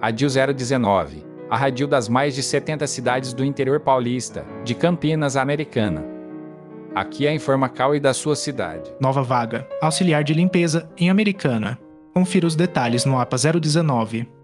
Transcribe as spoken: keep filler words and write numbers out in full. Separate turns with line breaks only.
Radil zero dezenove. A radil das mais de setenta cidades do interior paulista, de Campinas, Americana. Aqui é a Informacal e da sua cidade.
Nova vaga. Auxiliar de limpeza em Americana. Confira os detalhes no A P A zero dezenove.